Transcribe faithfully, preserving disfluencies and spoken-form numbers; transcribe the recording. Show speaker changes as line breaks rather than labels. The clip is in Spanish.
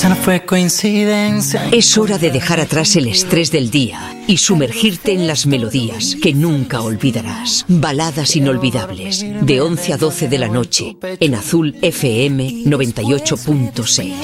Quizá no fue coincidencia.
Es hora de dejar atrás el estrés del día y sumergirte en las melodías que nunca olvidarás. Baladas inolvidables, de once a doce de la noche, en Azul F M noventa y ocho punto seis.